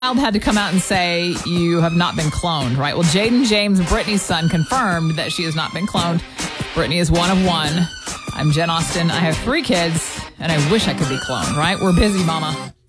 Child had to come out and say you have not been cloned, right? Well, Jaden James, Brittany's son, confirmed that she has not been cloned. Brittany is one of one. I'm Jen Austen. I have 3 kids, and I wish I could be cloned, right? We're busy, mama.